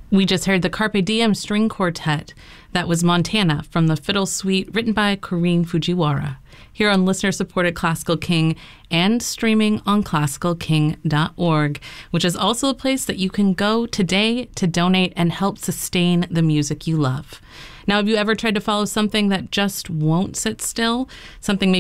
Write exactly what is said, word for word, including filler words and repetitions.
We just heard the Carpe Diem String Quartet. That was Montana from the Fiddle Suite, written by Corinne Fujiwara, here on listener-supported Classical King and streaming on classical king dot org, which is also a place that you can go today to donate and help sustain the music you love. Now, have you ever tried to follow something that just won't sit still? Something maybe